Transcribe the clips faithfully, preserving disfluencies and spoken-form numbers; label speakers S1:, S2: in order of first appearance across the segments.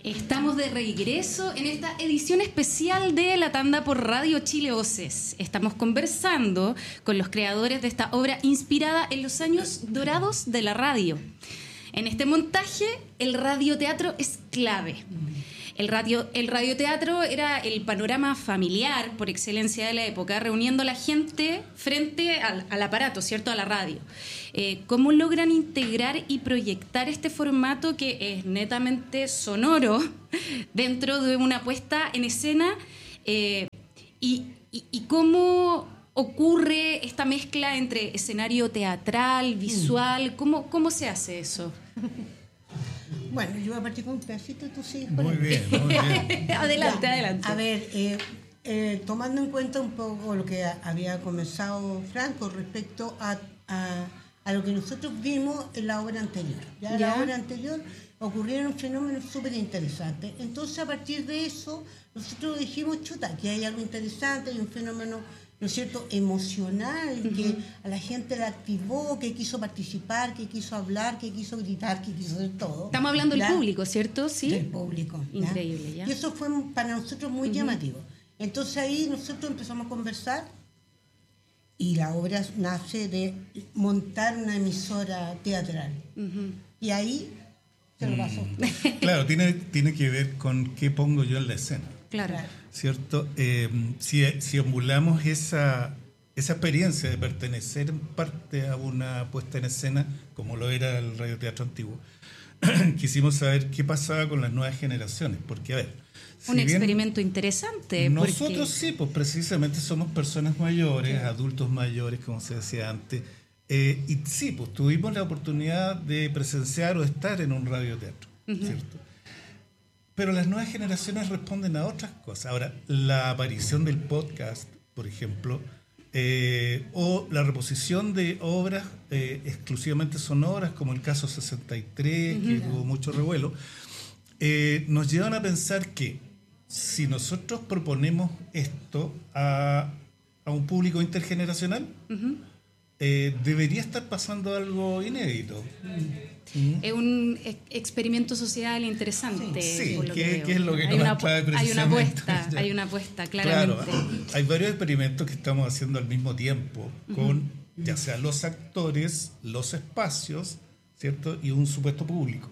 S1: Estamos de regreso en esta edición especial de La Tanda por Radio Chile Voces. Estamos conversando con los creadores de esta obra inspirada en los años dorados de la radio. En este montaje, el radioteatro es clave. El, radio, el radioteatro era el panorama familiar por excelencia de la época, reuniendo a la gente frente al, al aparato, ¿cierto?, a la radio. Eh, ¿Cómo logran integrar y proyectar este formato que es netamente sonoro dentro de una puesta en escena? Eh, y, y, ¿Y cómo ocurre esta mezcla entre escenario teatral, visual? ¿Cómo, cómo se hace eso?
S2: Bueno, yo voy a partir con un pedacito, tú sigues.
S3: Muy bien, muy bien.
S1: Adelante,
S2: ya,
S1: adelante.
S2: A ver, eh, eh, tomando en cuenta un poco lo que a, había comenzado Franco respecto a, a, a lo que nosotros vimos en la obra anterior. Ya en la obra anterior ocurrieron fenómenos súper interesantes. Entonces, a partir de eso, nosotros dijimos, chuta, que hay algo interesante, hay un fenómeno, ¿no es cierto?, emocional, uh-huh. que a la gente la activó, que quiso participar, que quiso hablar, que quiso gritar, que quiso hacer todo.
S1: Estamos hablando ¿ya? del público, ¿cierto? Sí.
S2: Del público. ¿ya?
S1: Increíble, ¿ya?
S2: Y eso fue para nosotros muy uh-huh. llamativo. Entonces ahí nosotros empezamos a conversar y la obra nace de montar una emisora teatral. Uh-huh. Y ahí se lo pasó.
S3: Mm. Claro, tiene, tiene que ver con qué pongo yo en la escena.
S1: Claro.
S3: ¿Cierto? Eh, si, si emulamos esa, esa experiencia de pertenecer en parte a una puesta en escena, como lo era el radioteatro antiguo, quisimos saber qué pasaba con las nuevas generaciones, porque a ver...
S1: Un si experimento interesante.
S3: Nosotros
S1: porque...
S3: sí, pues precisamente somos personas mayores, sí. adultos mayores, como se decía antes, eh, y sí, pues tuvimos la oportunidad de presenciar o estar en un radioteatro, uh-huh. ¿cierto? Pero las nuevas generaciones responden a otras cosas. Ahora, la aparición del podcast, por ejemplo, eh, o la reposición de obras eh, exclusivamente sonoras, como el caso sesenta y tres, uh-huh. que hubo mucho revuelo, eh, nos llevan a pensar que si nosotros proponemos esto a, a un público intergeneracional, uh-huh. eh, debería estar pasando algo inédito. Uh-huh.
S1: Es un experimento social interesante.
S3: Sí,
S1: por lo
S3: que,
S1: que,
S3: que es lo que
S1: hay
S3: nos
S1: una,
S3: atrae precisamente.
S1: Hay una apuesta, hay una apuesta, claramente.
S3: Claro, hay varios experimentos que estamos haciendo al mismo tiempo, con uh-huh. ya sea los actores, los espacios, ¿cierto? Y un supuesto público.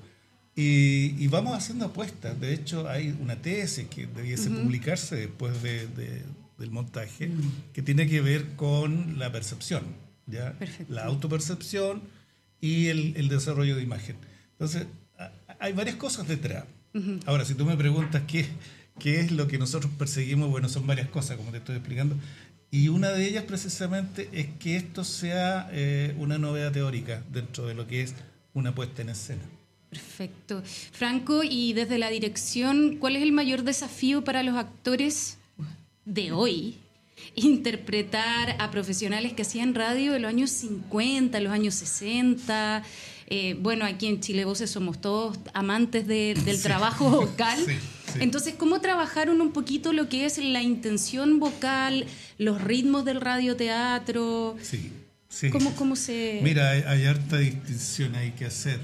S3: Y, y vamos haciendo apuestas. De hecho, hay una tesis que debiese uh-huh. publicarse después de, de, del montaje, uh-huh. que tiene que ver con la percepción, ¿ya?
S1: Perfecto.
S3: La autopercepción y el, el desarrollo de imagen. Entonces, a, hay varias cosas detrás. Uh-huh. Ahora, si tú me preguntas qué, qué es lo que nosotros perseguimos, bueno, son varias cosas, como te estoy explicando, y una de ellas precisamente es que esto sea eh, una novedad teórica dentro de lo que es una puesta en escena.
S1: Perfecto. Franco, y desde la dirección, ¿cuál es el mayor desafío para los actores de hoy? Interpretar a profesionales que hacían radio en los años cincuenta, en los años sesenta. Eh, bueno, aquí en Chile Voces somos todos amantes de, del sí. trabajo vocal. Sí, sí. Entonces, ¿cómo trabajaron un poquito lo que es la intención vocal, los ritmos del radioteatro?
S3: Sí, sí.
S1: ¿Cómo, cómo se...?
S3: Mira, hay, hay harta distinción ahí que hacer.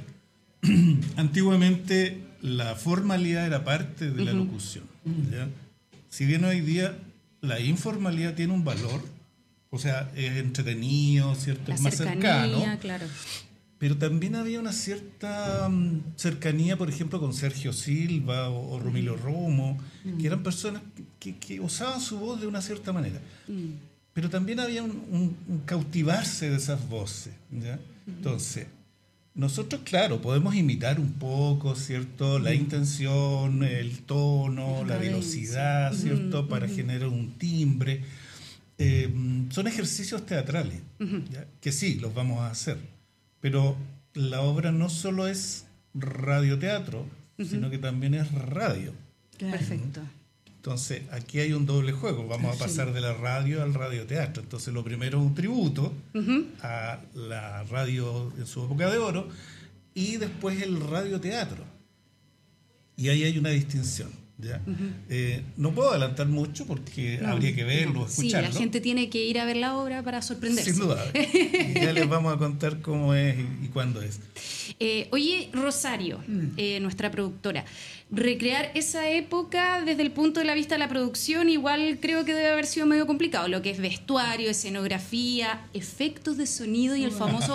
S3: Antiguamente, la formalidad era parte de la uh-huh. locución, ¿ya? Si bien hoy día la informalidad tiene un valor, o sea, es entretenido, ¿cierto?
S1: La
S3: es más cercano,
S1: claro.
S3: Pero también había una cierta um, cercanía, por ejemplo, con Sergio Silva o, o Romilo Romo, mm. que eran personas que, que usaban su voz de una cierta manera. Mm. Pero también había un, un, un cautivarse de esas voces, ¿ya? Mm. Entonces, nosotros, claro, podemos imitar un poco, ¿cierto? La mm. intención, el tono, la, la velocidad, ¿cierto? Mm. Para mm. generar un timbre. Eh, son ejercicios teatrales, mm. ¿ya? Que sí, los vamos a hacer. Pero la obra no solo es radioteatro, uh-huh. sino que también es radio.
S1: Claro. Perfecto.
S3: Entonces, aquí hay un doble juego. Vamos a pasar de la radio al radioteatro. Entonces, lo primero es un tributo uh-huh. a la radio en su época de oro y después el radioteatro. Y ahí hay una distinción. ¿ya? Uh-huh. Eh, no puedo adelantar mucho porque no, habría que verlo, no. escucharlo.
S1: Sí, la gente tiene que ir a ver la obra para sorprenderse.
S3: Sin duda. Ya les vamos a contar cómo es y, y cuándo es.
S1: Eh, oye, Rosario, mm. eh, nuestra productora, recrear esa época desde el punto de la vista de la producción igual creo que debe haber sido medio complicado, lo que es vestuario, escenografía, efectos de sonido y el famoso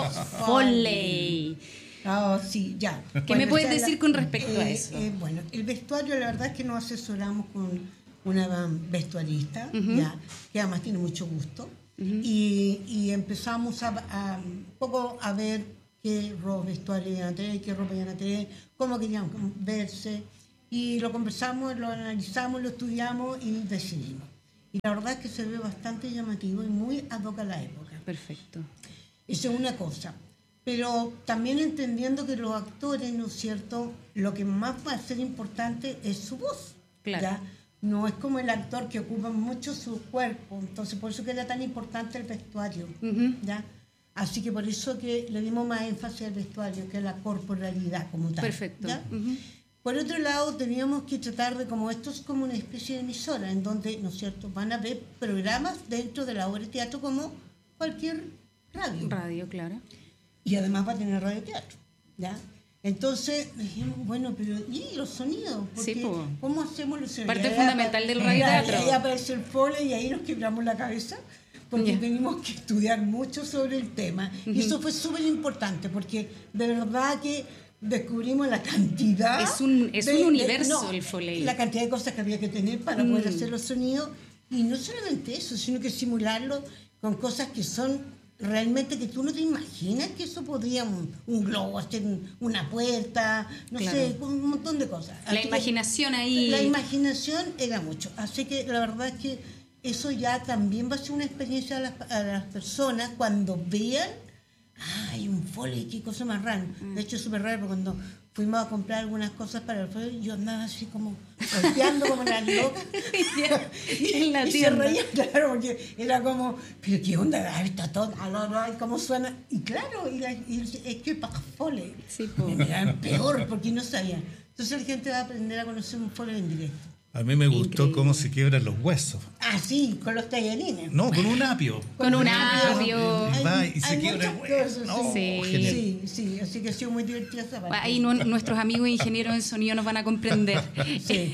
S1: Foley.
S2: Ah, oh, sí, ya.
S1: ¿Qué bueno, me puedes decir la, con respecto eh, a eso?
S2: Eh, bueno, el vestuario, la verdad es que nos asesoramos con una vestuarista, uh-huh. ya, que además tiene mucho gusto, uh-huh. y, y empezamos a, a un poco a ver qué ropa vestuario iban a tener, qué ropa iban a tener, cómo querían verse. Y lo conversamos, lo analizamos, lo estudiamos y decidimos. Y la verdad es que se ve bastante llamativo y muy ad hoc a la época.
S1: Perfecto.
S2: Eso es una cosa. Pero también entendiendo que los actores, ¿no es cierto?, lo que más va a ser importante es su voz.
S1: Claro.
S2: ¿Ya? No es como el actor que ocupa mucho su cuerpo. Entonces, por eso que era tan importante el vestuario. Uh-huh. ¿Ya? Así que por eso que le dimos más énfasis al vestuario que a la corporalidad como tal.
S1: Perfecto.
S2: ¿Ya?
S1: Uh-huh.
S2: Por otro lado, teníamos que tratar de, como esto es como una especie de emisora, en donde, ¿no es cierto?, van a ver programas dentro de la obra de teatro como cualquier radio.
S1: Radio, claro.
S2: Y además va a tener radioteatro, ¿ya? Entonces dijimos, bueno, pero ¿y los sonidos? Porque,
S1: sí, pues.
S2: ¿cómo hacemos los sonidos?
S1: Parte fundamental del radioteatro.
S2: Ahí aparece el Foley y ahí nos quebramos la cabeza porque yeah. teníamos que estudiar mucho sobre el tema. Uh-huh. Y eso fue súper importante porque de verdad que descubrimos la cantidad...
S1: Es un, es
S2: de,
S1: un universo
S2: de, no,
S1: el Foley.
S2: La cantidad de cosas que había que tener para mm. poder hacer los sonidos. Y no solamente eso, sino que simularlo con cosas que son realmente que tú no te imaginas que eso podría un, un globo, hacer una puerta, no claro. sé, un montón de cosas.
S1: La Así imaginación ahí...
S2: La imaginación era mucho. Así que la verdad es que eso ya también va a ser una experiencia a las, a las personas cuando vean ay, un Foley, qué cosa más rara. De hecho, es súper raro porque cuando fuimos a comprar algunas cosas para el Foley, yo andaba así como golpeando como las locas. y
S1: en la
S2: y se reía, claro, porque era como, pero qué onda, ay, está todo, no, no, cómo suena. Y claro, y, la, y es que para Foley.
S1: Sí, po.
S2: Me miraban peor porque no sabían. Entonces la gente va a aprender a conocer un Foley en directo.
S3: A mí me gustó
S1: Increíble.
S3: Cómo se quiebran los huesos.
S2: Ah, sí, con los tallarines.
S3: No, con un apio.
S1: Con, con un apio.
S3: Y, va, y se
S2: hay
S3: quiebra el hueso. No,
S1: sí.
S2: sí, sí, así que ha sido muy divertida esa parte.
S1: Ahí no, nuestros amigos ingenieros en sonido nos van a comprender.
S2: Sí.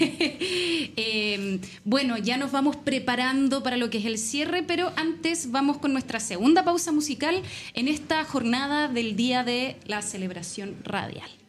S1: eh, bueno, ya nos vamos preparando para lo que es el cierre, pero antes vamos con nuestra segunda pausa musical en esta jornada del día de la celebración radial.